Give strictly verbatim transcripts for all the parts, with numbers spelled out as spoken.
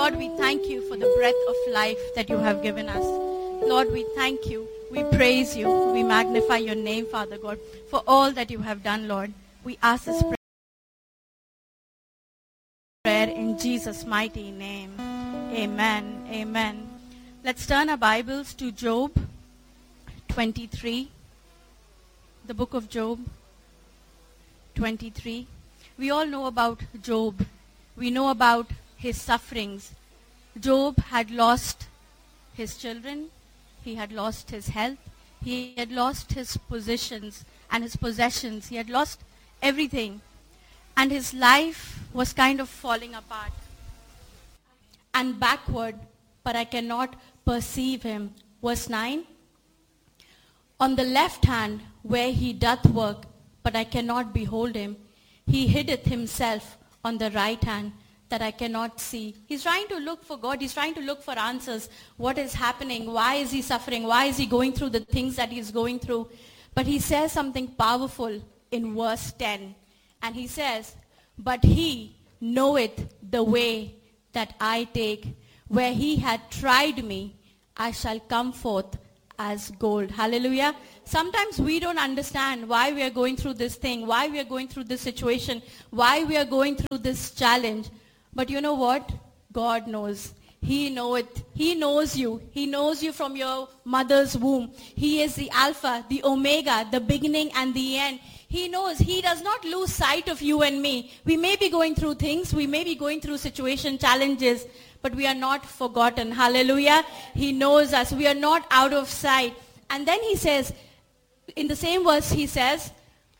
Lord, we thank you for the breath of life that you have given us. Lord, we thank you. We praise you. We magnify your name, Father God, for all that you have done, Lord. We ask this prayer in Jesus' mighty name. Amen. Amen. Let's turn our Bibles to Job twenty-three. The book of Job twenty-three. We all know about Job. We know about his sufferings. Job had lost his children. He had lost his health. He had lost his positions and his possessions. He had lost everything. And his life was kind of falling apart and backward, but I cannot perceive him. Verse nine. On the left hand where he doth work, but I cannot behold him. He hideth himself on the right hand, that I cannot see. He's trying to look for God. He's trying to look for answers. What is happening? Why is he suffering? Why is he going through the things that he's going through? But he says something powerful in verse ten. And he says, but he knoweth the way that I take. Where he had tried me, I shall come forth as gold. Hallelujah. Sometimes we don't understand why we are going through this thing, why we are going through this situation, why we are going through this challenge. But you know what? God knows. He knoweth. He knows you. He knows you from your mother's womb. He is the Alpha, the Omega, the beginning and the end. He knows. He does not lose sight of you and me. We may be going through things. We may be going through situation, challenges, but we are not forgotten. Hallelujah. He knows us. We are not out of sight. And then he says, in the same verse, he says,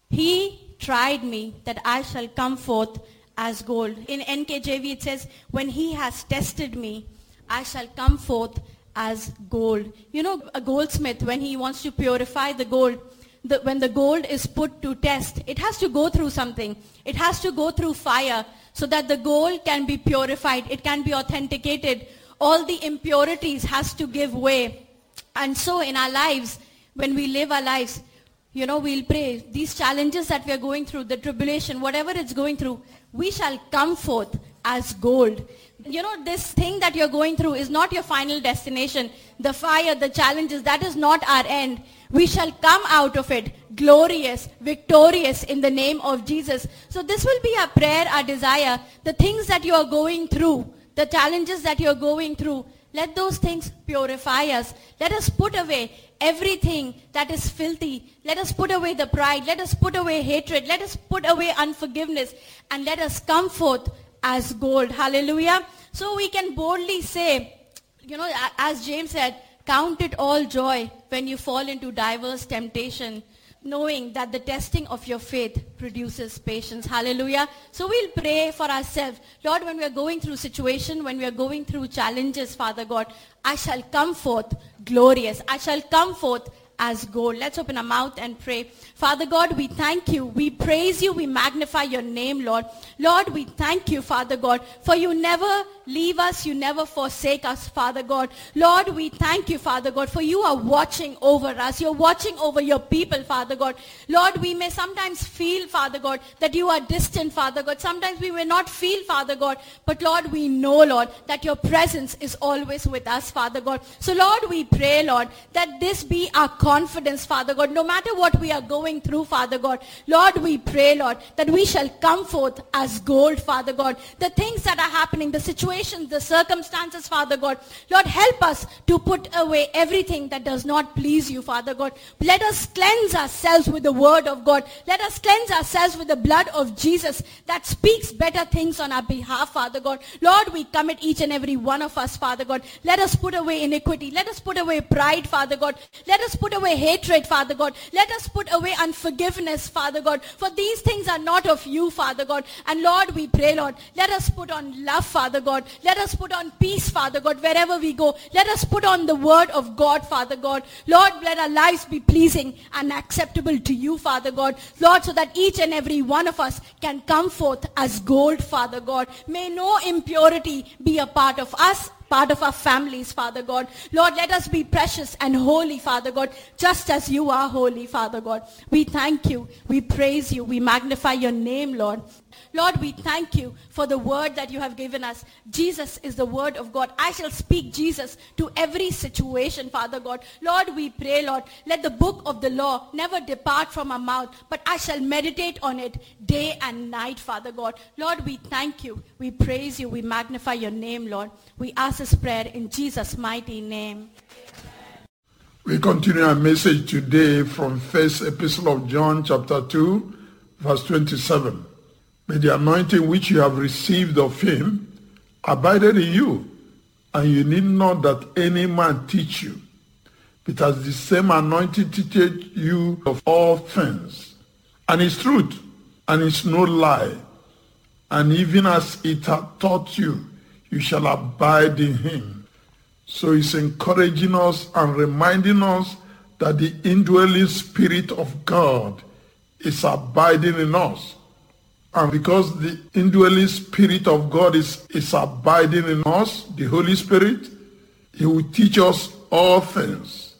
he tried me that I shall come forth as gold. In N K J V it says, when he has tested me, I shall come forth as gold. You know, a goldsmith, when he wants to purify the gold, the, when the gold is put to test, it has to go through something. It has to go through fire so that the gold can be purified. It can be authenticated. All the impurities has to give way. And so in our lives, when we live our lives, you know, we'll pray. These challenges that we are going through, the tribulation, whatever it's going through, we shall come forth as gold. You know, this thing that you're going through is not your final destination. The fire, the challenges, that is not our end. We shall come out of it glorious, victorious in the name of Jesus. So this will be our prayer, our desire. The things that you are going through, the challenges that you're going through, let those things purify us. Let us put away everything that is filthy. Let us put away the pride. Let us put away hatred. Let us put away unforgiveness. And let us come forth as gold. Hallelujah. So we can boldly say, you know, as James said, count it all joy when you fall into diverse temptation, knowing that the testing of your faith produces patience. Hallelujah. So we'll pray for ourselves. Lord, when we are going through situation, when we are going through challenges, Father God, I shall come forth glorious. I shall come forth as gold. Let's open our mouth and pray. Father God, we thank you. We praise you. We magnify your name, Lord. Lord, we thank you, Father God, for you never leave us. You never forsake us, Father God. Lord, we thank you, Father God, for you are watching over us. You're watching over your people, Father God. Lord, we may sometimes feel, Father God, that you are distant, Father God. Sometimes we may not feel, Father God, but Lord, we know, Lord, that your presence is always with us, Father God. So Lord, we pray, Lord, that this be our confidence, Father God, no matter what we are going through, Father God. Lord, we pray, Lord, that we shall come forth as gold, Father God. The things that are happening, the situations, the circumstances, Father God. Lord, help us to put away everything that does not please you, Father God. Let us cleanse ourselves with the word of God. Let us cleanse ourselves with the blood of Jesus that speaks better things on our behalf, Father God. Lord, we commit each and every one of us, Father God. Let us put away iniquity. Let us put away pride, Father God. Let us put away hatred, Father God. Let us put away unforgiveness, Father God. For these things are not of you, Father God. And Lord, we pray, Lord, let us put on love, Father God. Let us put on peace, Father God, wherever we go. Let us put on the word of God, Father God. Lord, let our lives be pleasing and acceptable to you, Father God. Lord, so that each and every one of us can come forth as gold, Father God. May no impurity be a part of us, part of our families, Father God. Lord, let us be precious and holy, Father God, just as you are holy, Father God. We thank you. We praise you. We magnify your name, Lord. Lord, we thank you for the word that you have given us. Jesus is the word of God. I shall speak Jesus to every situation, Father God. Lord, we pray, Lord, let the book of the law never depart from our mouth, but I shall meditate on it day and night, Father God. Lord, we thank you. We praise you. We magnify your name, Lord. We ask this prayer in Jesus' mighty name. We continue our message today from First Epistle of John chapter two, verse twenty-seven. May the anointing which you have received of him abided in you, and you need not that any man teach you, because the same anointing teacheth you of all things, and is truth, and is no lie. And even as it hath taught you, you shall abide in him. So he's encouraging us and reminding us that the indwelling Spirit of God is abiding in us. And because the indwelling Spirit of God is, is abiding in us, the Holy Spirit, he will teach us all things.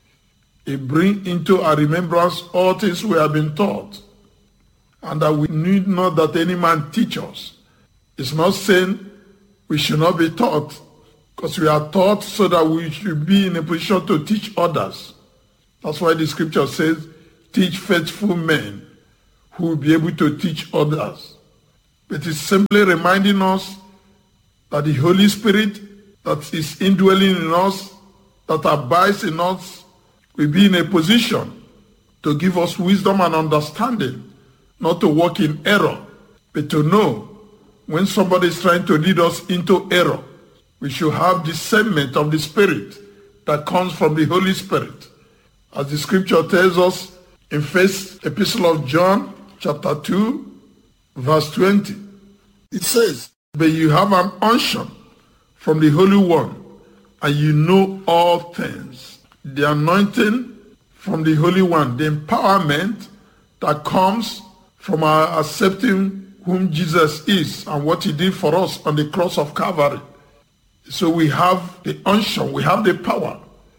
He bring into our remembrance all things we have been taught. And that we need not that any man teach us. It's not saying we should not be taught, because we are taught so that we should be in a position to teach others. That's why the scripture says, teach faithful men who will be able to teach others. It is simply reminding us that the Holy Spirit that is indwelling in us, that abides in us, will be in a position to give us wisdom and understanding, not to walk in error, but to know when somebody is trying to lead us into error. We should have discernment of the Spirit that comes from the Holy Spirit. As the scripture tells us in First Epistle of John, chapter two, verse twenty. It says, but you have an unction from the Holy One, and you know all things. The anointing from the Holy One, the empowerment that comes from our accepting whom Jesus is and what he did for us on the cross of Calvary. So we have the unction, we have the power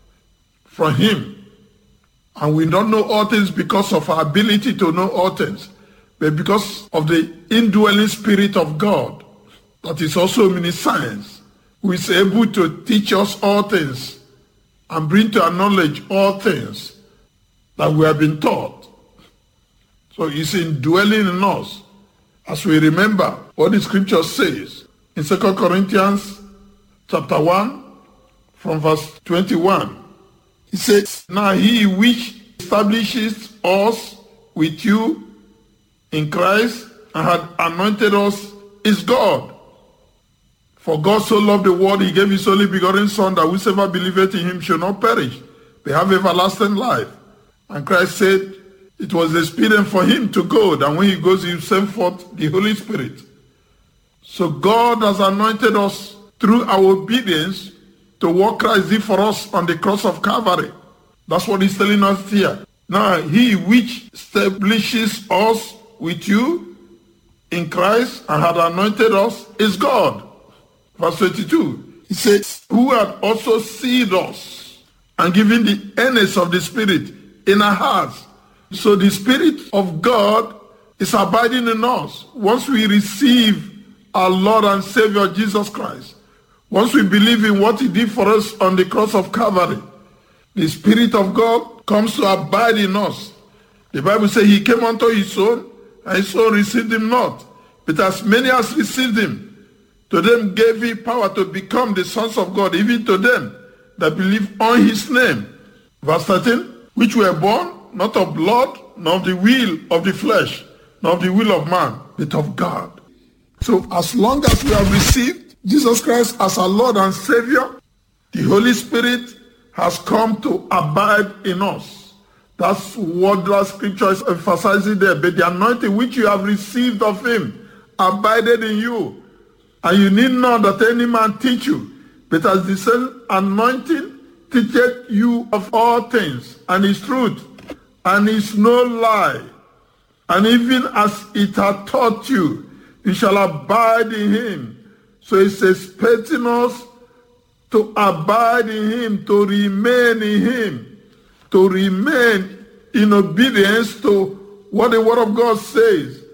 from him. And we don't know all things because of our ability to know all things, but because of the indwelling Spirit of God that is also omniscience, who is able to teach us all things and bring to our knowledge all things that we have been taught. So he's indwelling in us. As we remember what the scripture says in Second Corinthians chapter one, from verse twenty-one, he says, now he which establishes us with you in Christ and had anointed us is God. For God so loved the world, he gave his only begotten Son, that whosoever believeth in him shall not perish, but have everlasting life. And Christ said it was expedient for him to go, that when he goes, he will send forth the Holy Spirit. So God has anointed us through our obedience to what Christ did for us on the cross of Calvary. That's what he's telling us here. Now, he which establishes us with you in Christ and had anointed us is God. Verse twenty-two, he says, who had also sealed us and given the earnest of the Spirit in our hearts. So the Spirit of God is abiding in us once we receive our Lord and Savior Jesus Christ. Once we believe in what he did for us on the cross of Calvary, the Spirit of God comes to abide in us. The Bible says he came unto his own, and his own received him not. But as many as received him, to them gave he power to become the sons of God, even to them that believe on his name. Verse thirteen, which were born not of blood, nor of the will of the flesh, nor of the will of man, but of God. So as long as we have received Jesus Christ as our Lord and Savior, the Holy Spirit has come to abide in us. That's what the scripture is emphasizing there. But the anointing which you have received of him abided in you. And you need not that any man teach you, but as the same anointing teacheth you of all things, and is truth, and is no lie. And even as it hath taught you, you shall abide in him. So it's expecting us to abide in him, to remain in him, to remain in obedience to what the word of God says.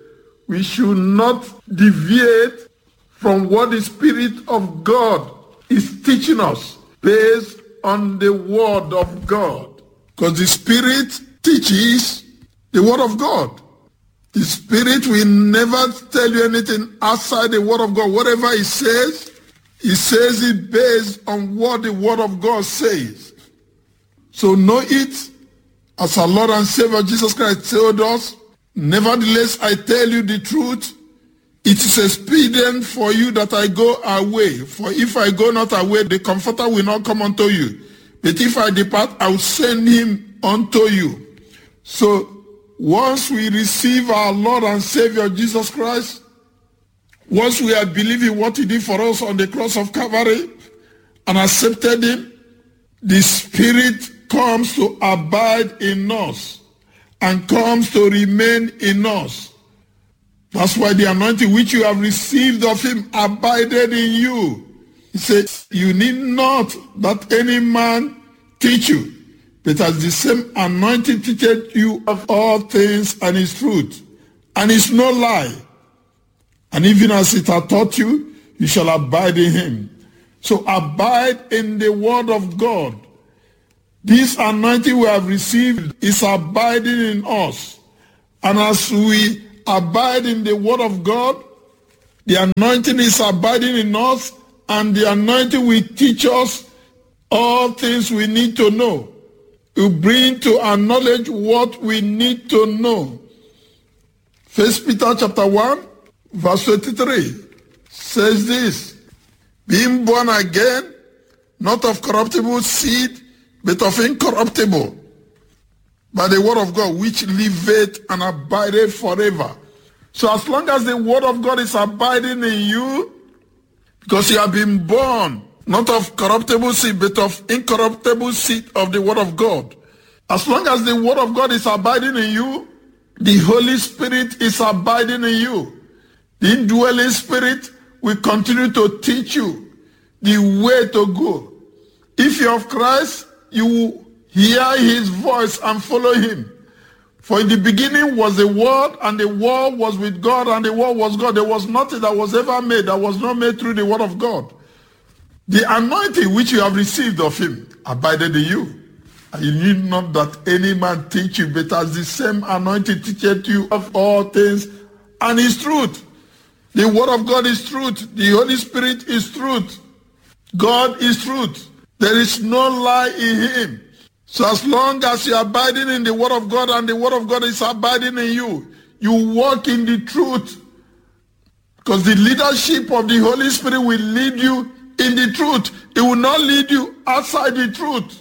we should not deviate from what the Spirit of God is teaching us based on the Word of God. Because the Spirit teaches the Word of God. The Spirit will never tell you anything outside the Word of God. Whatever He says, He says it based on what the Word of God says. So know it as our Lord and Savior Jesus Christ told us. Nevertheless, I tell you the truth. It is expedient for you that I go away. For if I go not away, the Comforter will not come unto you. But if I depart, I will send him unto you. So once we receive our Lord and Savior Jesus Christ, once we are believing what he did for us on the cross of Calvary and accepted him, the Spirit comes to abide in us and comes to remain in us. That's why the anointing which you have received of him abided in you. He says, you need not that any man teach you, but as the same anointing teacheth you of all things and is truth, and is no lie. And even as it hath taught you, you shall abide in him. So abide in the word of God. This anointing we have received is abiding in us. And as we abide in the word of God, the anointing is abiding in us, and the anointing will teach us all things we need to know. To bring to our knowledge what we need to know. First Peter chapter one, verse twenty-three says this, being born again, not of corruptible seed, but of incorruptible, by the word of God, which liveth and abideth forever. So as long as the word of God is abiding in you, because you have been born, not of corruptible seed, but of incorruptible seed of the word of God. As long as the word of God is abiding in you, the Holy Spirit is abiding in you. The indwelling Spirit will continue to teach you the way to go. If you're of Christ, you will hear his voice and follow him. For in the beginning was the Word, and the Word was with God, and the Word was God. There was nothing that was ever made that was not made through the Word of God. The anointing which you have received of him abided in you. And you need not that any man teach you, but as the same anointing teacheth you of all things, and is truth. The Word of God is truth. The Holy Spirit is truth. God is truth. There is no lie in him. So as long as you are abiding in the Word of God and the Word of God is abiding in you, you walk in the truth. Because the leadership of the Holy Spirit will lead you in the truth. It will not lead you outside the truth.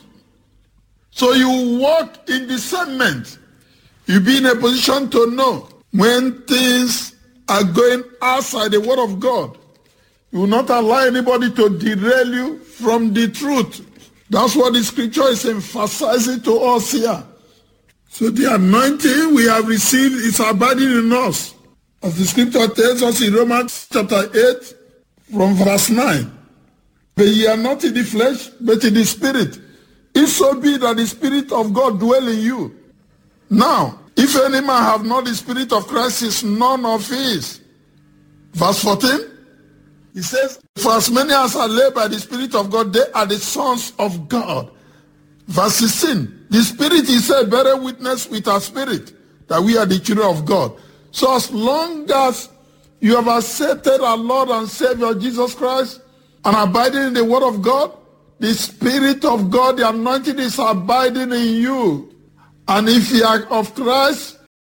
So you walk in discernment. You be in a position to know when things are going outside the Word of God. You will not allow anybody to derail you from the truth. That's what the scripture is emphasizing to us here. So the anointing we have received is abiding in us. As the scripture tells us in Romans chapter eight from verse nine. But ye are not in the flesh, but in the spirit. If so be that the Spirit of God dwell in you. Now, if any man have not the Spirit of Christ, is none of his. Verse fourteen. He says, for as many as are led by the Spirit of God, they are the sons of God. Verse sixteen, the Spirit, he said, bear witness with our spirit that we are the children of God. So as long as you have accepted our Lord and Savior Jesus Christ and abiding in the Word of God, the Spirit of God, the anointing is abiding in you. And if you are of Christ,